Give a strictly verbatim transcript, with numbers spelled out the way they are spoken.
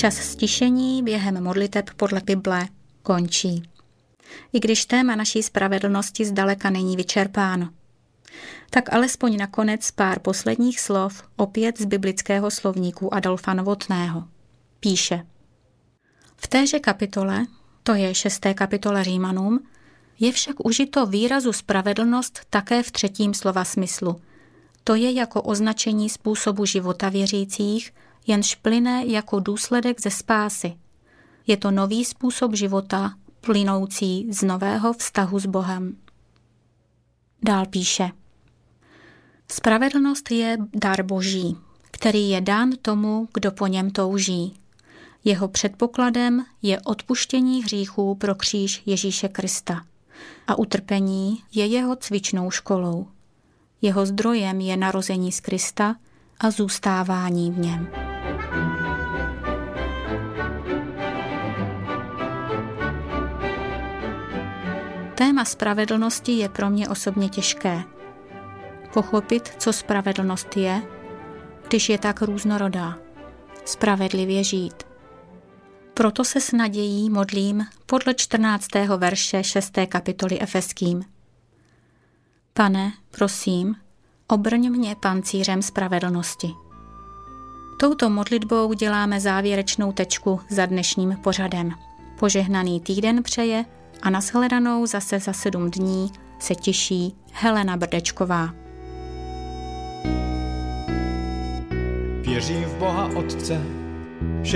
Čas stišení během modliteb podle Bible končí. I když téma naší spravedlnosti zdaleka není vyčerpáno. Tak alespoň nakonec pár posledních slov opět z biblického slovníku Adolfa Novotného. Píše: v téže kapitole, to je šesté kapitole Římanům, je však užito výrazu spravedlnost také v třetím slova smyslu. To je jako označení způsobu života věřících, jenž plyne jako důsledek ze spásy. Je to nový způsob života, plynoucí z nového vztahu s Bohem. Dál píše: spravedlnost je dar Boží, který je dán tomu, kdo po něm touží. Jeho předpokladem je odpuštění hříchů pro kříž Ježíše Krista a utrpení je jeho cvičnou školou. Jeho zdrojem je narození z Krista a zůstávání v něm. Téma spravedlnosti je pro mě osobně těžké. Pochopit, co spravedlnost je, když je tak různorodá. Spravedlivě žít. Proto se s nadějí modlím podle čtrnáctého verše šesté kapitoly Efeským. Pane, prosím, obrň mě pancířem spravedlnosti. Touto modlitbou děláme závěrečnou tečku za dnešním pořadem. Požehnaný týden přeje a nashledanou zase za sedm dní se těší Helena Brdečková. Věřím v Boha Otce